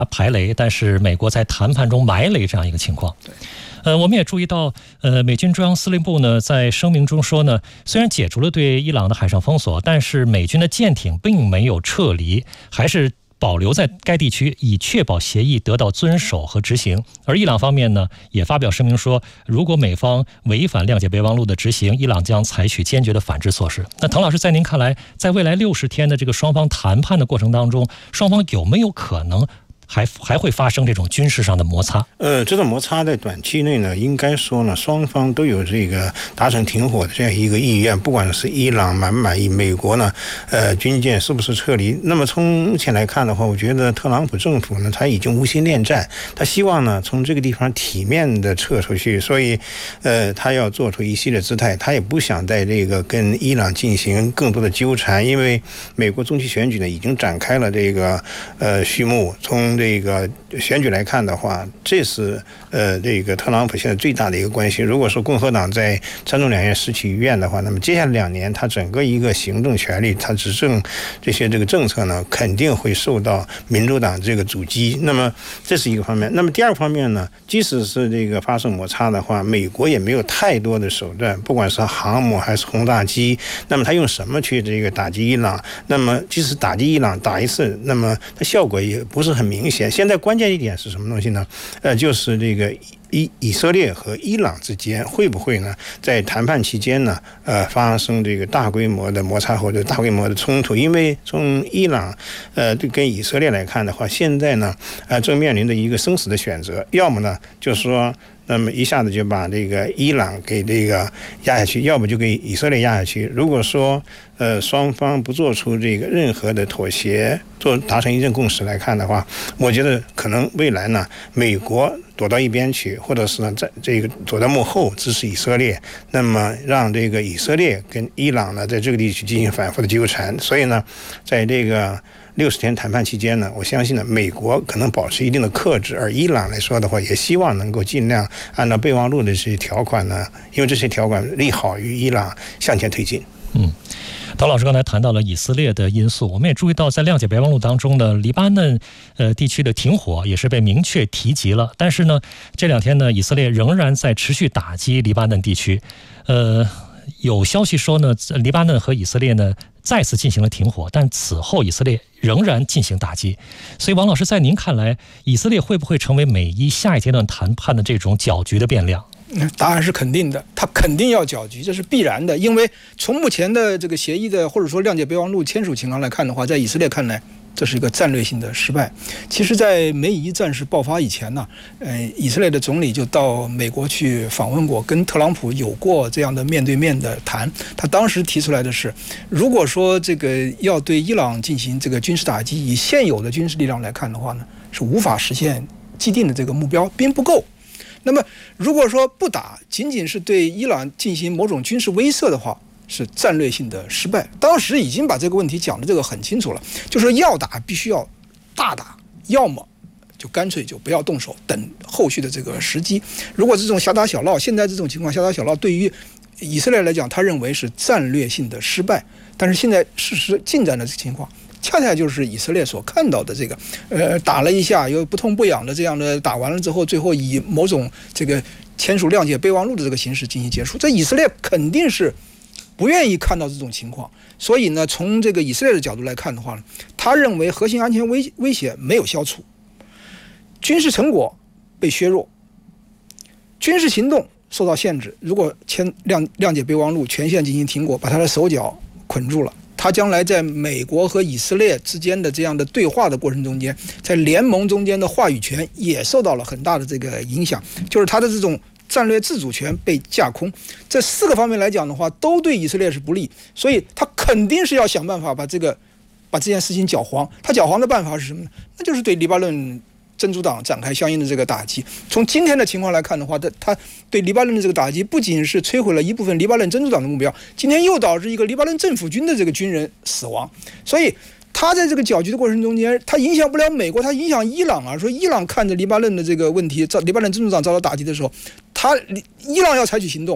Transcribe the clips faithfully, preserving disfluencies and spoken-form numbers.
排雷，但是美国在谈判中埋雷这样一个情况。呃，我们也注意到，呃，美军中央司令部呢在声明中说呢，虽然解除了对伊朗的海上封锁，但是美军的舰艇并没有撤离，还是保留在该地区，以确保协议得到遵守和执行。而伊朗方面呢，也发表声明说，如果美方违反谅解备忘录的执行，伊朗将采取坚决的反制措施。那滕老师，在您看来，在未来六十天的这个双方谈判的过程当中，双方有没有可能还还会发生这种军事上的摩擦？ 呃，这种摩擦在短期内呢，应该说呢，双方都有这个达成停火的这样一个意愿，不管是伊朗满不满意，美国呢，呃，军舰是不是撤离？那么从目前来看的话，我觉得特朗普政府呢，他已经无心恋战，他希望呢从这个地方体面的撤出去，所以，呃，他要做出一系列姿态，他也不想在这个跟伊朗进行更多的纠缠，因为美国中期选举呢已经展开了这个呃序幕，从这个选举来看的话，这是呃这个特朗普现在最大的一个关系。如果说共和党在参众两院失去意愿的话，那么接下来两年他整个一个行政权力，他执政这些这个政策呢，肯定会受到民主党这个阻击。那么这是一个方面。那么第二方面呢，即使是这个发生摩擦的话，美国也没有太多的手段，不管是航母还是轰炸机，那么他用什么去这个打击伊朗？那么即使打击伊朗打一次，那么它效果也不是很明显。现在关键一点是什么东西呢？呃，就是这个以以色列和伊朗之间会不会呢，在谈判期间呢，呃，发生这个大规模的摩擦或者大规模的冲突？因为从伊朗，呃，跟以色列来看的话，现在呢，呃，正面临着一个生死的选择，要么呢，就是说，那么一下子就把这个伊朗给这个压下去，要么就给以色列压下去。如果说呃双方不做出这个任何的妥协，做达成一致共识来看的话，我觉得可能未来呢，美国躲到一边去，或者是呢在这个躲在幕后支持以色列，那么让这个以色列跟伊朗呢在这个地区进行反复的纠缠。所以呢，在这个六十天谈判期间呢，我相信呢，美国可能保持一定的克制，而伊朗来说的话，也希望能够尽量按照备忘录的这些条款呢，因为这些条款利好于伊朗向前推进。 嗯，陶老师刚才谈到了以色列的因素，我们也注意到在谅解备忘录当中呢，黎巴嫩呃地区的停火也是被明确提及了。但是呢，这两天呢，以色列仍然在持续打击黎巴嫩地区。呃，有消息说呢，黎巴嫩和以色列呢再次进行了停火，但此后以色列仍然进行打击。所以王老师，在您看来，以色列会不会成为美伊下一阶段谈判的这种搅局的变量？ 答案是肯定的，他肯定要搅局，这是必然的。因为从目前的这个协议的或者说谅解备忘录签署情况来看的话，在以色列看来，这是一个战略性的失败。其实，在美以战事爆发以前呢，呃，以色列的总理就到美国去访问过，跟特朗普有过这样的面对面的谈。他当时提出来的是，如果说这个要对伊朗进行这个军事打击，以现有的军事力量来看的话呢，是无法实现既定的这个目标，兵不够。那么，如果说不打，仅仅是对伊朗进行某种军事威慑的话，是战略性的失败。当时已经把这个问题讲的这个很清楚了，就是要打必须要大打，要么就干脆就不要动手，等后续的这个时机。如果这种小打小闹，现在这种情况小打小闹，对于以色列来讲，他认为是战略性的失败。但是现在事实进展的情况，恰恰就是以色列所看到的这个，呃，打了一下又不痛不痒的这样的，打完了之后，最后以某种这个签署谅解备忘录的这个形式进行结束。这以色列肯定是不愿意看到这种情况，所以呢，从这个以色列的角度来看的话呢，他认为核心安全威威胁没有消除，军事成果被削弱，军事行动受到限制。如果签谅谅解备忘录全线进行停火，把他的手脚捆住了，他将来在美国和以色列之间的这样的对话的过程中间，在联盟中间的话语权也受到了很大的这个影响，就是他的这种战略自主权被架空。这四个方面来讲的话，都对以色列是不利，所以他肯定是要想办法把这个把这件事情搅黄。他搅黄的办法是什么呢？那就是对黎巴嫩真主党展开相应的这个打击。从今天的情况来看的话，他对黎巴嫩的这个打击不仅是摧毁了一部分黎巴嫩真主党的目标，今天又导致一个黎巴嫩政府军的这个军人死亡。所以他在这个搅局的过程中间，他影响不了美国，他影响伊朗啊。说伊朗看着黎巴嫩的这个问题，黎巴嫩真主党遭到打击的时候，他伊朗要采取行动，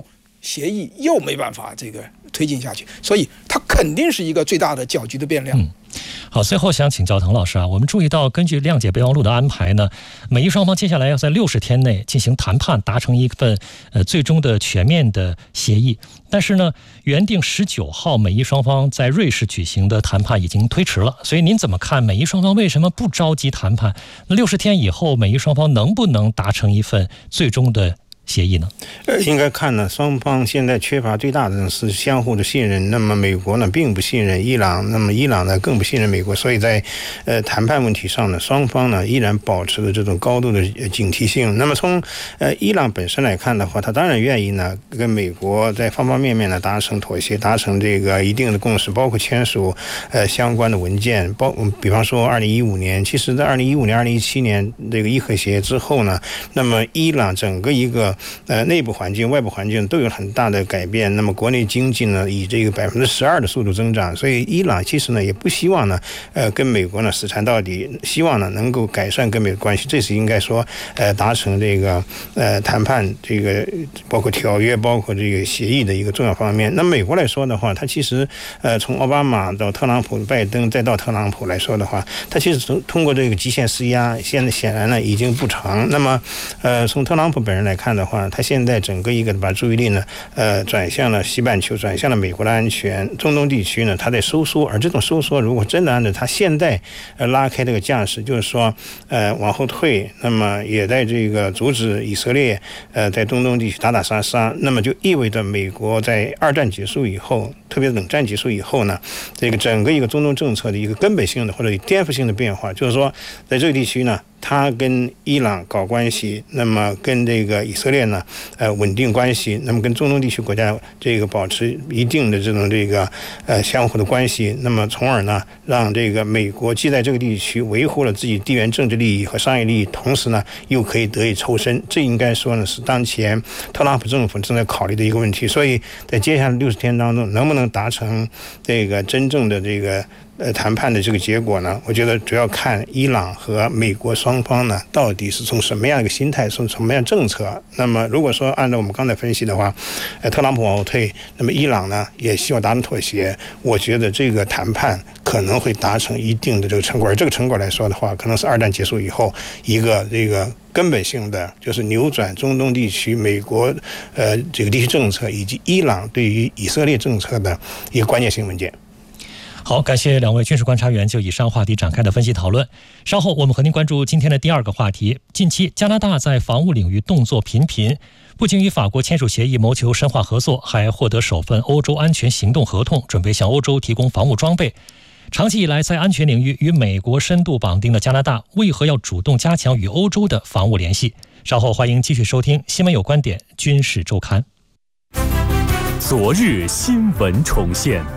协议又没办法这个推进下去，所以它肯定是一个最大的搅局的变量。 嗯好，最后想请教滕老师啊，我们注意到，根据谅解备忘录的安排呢，美伊双方接下来要在六十天内进行谈判，达成一份呃最终的全面的协议。但是呢，原定十九号美伊双方在瑞士举行的谈判已经推迟了，所以您怎么看美伊双方为什么不着急谈判？那六十天以后，美伊双方能不能达成一份最终的协议呢？ 呃，应该看呢，双方现在缺乏最大的是相互的信任。那么美国呢，并不信任伊朗，那么伊朗呢，更不信任美国。所以在呃谈判问题上呢，双方呢依然保持着这种高度的警惕性。那么从呃伊朗本身来看的话，他当然愿意呢跟美国在方方面面呢达成妥协，达成这个一定的共识，包括签署呃相关的文件。包比方说二零一五年，其实在二零一五年、二零一七年这个伊核协议之后呢，那么伊朗整个一个呃，内部环境、外部环境都有很大的改变。那么国内经济呢，以这个百分之十二的速度增长，所以伊朗其实呢也不希望呢，呃，跟美国呢死缠到底，希望呢能够改善跟美国关系。这是应该说，呃，达成这个呃谈判这个包括条约、包括这个协议的一个重要方面。那美国来说的话，它其实呃从奥巴马到特朗普、拜登再到特朗普来说的话，它其实从通过这个极限施压，现在显然呢已经不成。那么呃从特朗普本人来看的话，他现在整个一个把注意力呢，呃，转向了西半球，转向了美国的安全。中东地区呢，他在收缩，而这种收缩如果真的按照他现在呃拉开这个架势，就是说呃往后退，那么也在这个阻止以色列呃在中东地区打打杀杀，那么就意味着美国在二战结束以后，特别是冷战结束以后呢，这个整个一个中东政策的一个根本性的或者颠覆性的变化，就是说在这个地区呢，他跟伊朗搞关系，那么跟这个以色列呢，呃，稳定关系，那么跟中东地区国家这个保持一定的这种这个呃相互的关系，那么从而呢，让这个美国既在这个地区维护了自己地缘政治利益和商业利益，同时呢，又可以得以抽身。这应该说呢，是当前特朗普政府正在考虑的一个问题。所以在接下来六十天当中，能不能达成这个真正的这个呃，谈判的这个结果呢，我觉得主要看伊朗和美国双方呢，到底是从什么样一个心态，从什么样政策。那么，如果说按照我们刚才分析的话，呃，特朗普往后退，那么伊朗呢也希望达成妥协。我觉得这个谈判可能会达成一定的这个成果，而这个成果来说的话，可能是二战结束以后一个这个根本性的，就是扭转中东地区美国呃这个地区政策以及伊朗对于以色列政策的一个关键性文件。 好，感谢两位军事观察员就以上话题展开的分析讨论。稍后我们和您关注今天的第二个话题。近期加拿大在防务领域动作频频，不仅与法国签署协议谋求深化合作，还获得首份欧洲安全行动合同，准备向欧洲提供防务装备。长期以来在安全领域与美国深度绑定的加拿大，为何要主动加强与欧洲的防务联系？稍后欢迎继续收听新闻有观点军事周刊。 昨日新闻重现。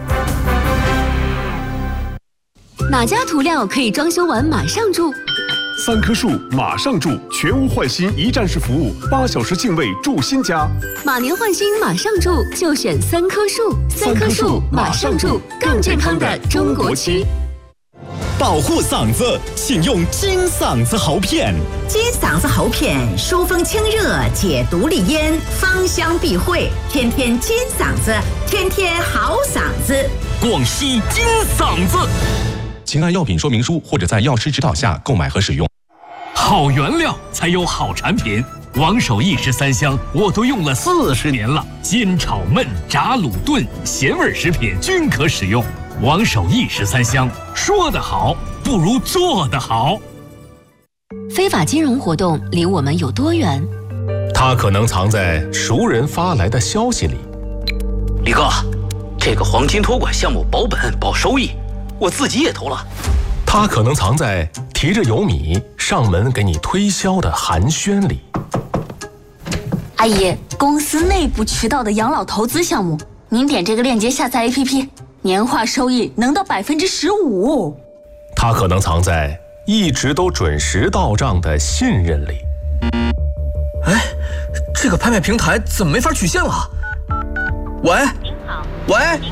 哪家涂料可以装修完马上住？ 三棵树马上住，全屋换新一站式服务，八小时净位住新家。 马年换新马上住，就选三棵树。三棵树马上住，更健康的中国区。 保护嗓子，请用金嗓子喉片。 金嗓子喉片疏风清热，解毒利咽，芳香避秽，天天金嗓子，天天好嗓子。 广西金嗓子。 请按药品说明书或者在药师指导下购买和使用。 好原料才有好产品，王守义十三香我都用了四十年了，煎炒焖炸卤炖咸味食品均可使用。王守义十三香，说得好不如做得好。 非法金融活动离我们有多远？ 它可能藏在熟人发来的消息里。 李哥，这个黄金托管项目保本保收益，我自己也投了。 它可能藏在提着油米上门给你推销的寒暄里。 阿姨，公司内部渠道的养老投资项目，您点这个链接下载 A P P， 年化收益能到百分之十五。 它可能藏在一直都准时到账的信任里。 哎，这个拍卖平台怎么没法取现了？喂，您好，喂。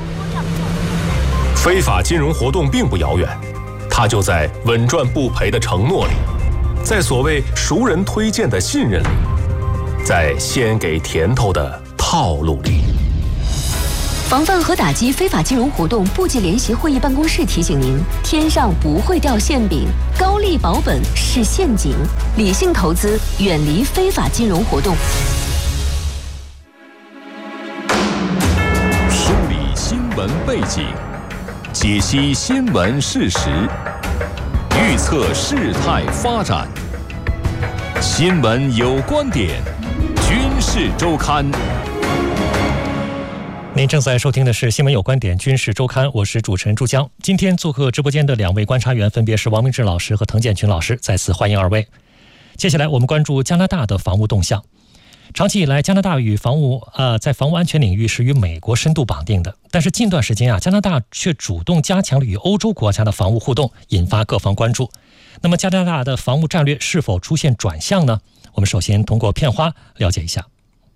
非法金融活动并不遥远，它就在稳赚不赔的承诺里，在所谓熟人推荐的信任里，在先给甜头的套路里。 防范和打击非法金融活动部级联席会议办公室提醒您：天上不会掉馅饼，高利保本是陷阱，理性投资，远离非法金融活动。 梳理新闻背景，解析新闻事实，预测事态发展。新闻有观点，军事周刊。 您正在收听的是《新闻有观点·军事周刊》，我是主持人朱江。今天做客直播间的两位观察员分别是王明志老师和滕建群老师，再次欢迎二位。接下来我们关注加拿大的防务动向。长期以来，加拿大与防务呃在防务安全领域是与美国深度绑定的，但是近段时间啊，加拿大却主动加强了与欧洲国家的防务互动，引发各方关注。那么加拿大的防务战略是否出现转向呢？我们首先通过片花了解一下。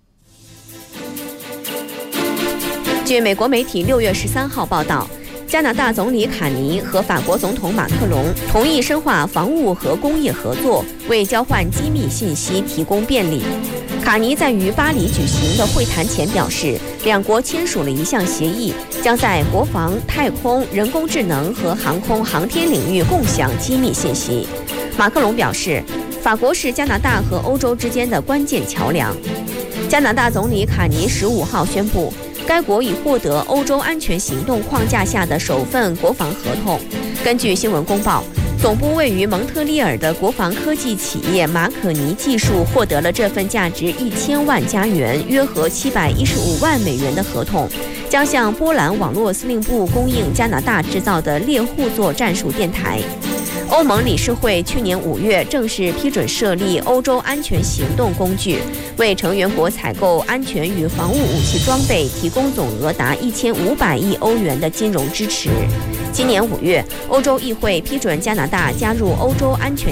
据美国媒体六月十三号报道，加拿大总理卡尼和法国总统马克龙同意深化防务和工业合作，为交换机密信息提供便利。卡尼在于巴黎举行的会谈前表示，两国签署了一项协议，将在国防、太空、人工智能和航空航天领域共享机密信息。马克龙表示，法国是加拿大和欧洲之间的关键桥梁。加拿大总理卡尼十五号宣布，该国已获得欧洲安全行动框架下的首份国防合同。根据新闻公报，总部位于蒙特利尔的国防科技企业马可尼技术获得了这份价值一千万加元，约合七百一十五万美元的合同，将向波兰网络司令部供应加拿大制造的猎户座战术电台。欧盟理事会去年五月正式批准设立欧洲安全行动工具，为成员国采购安全与防务武器装备提供总额达一千五百亿欧元的金融支持。今年五月，欧洲议会批准加拿大加入欧洲安全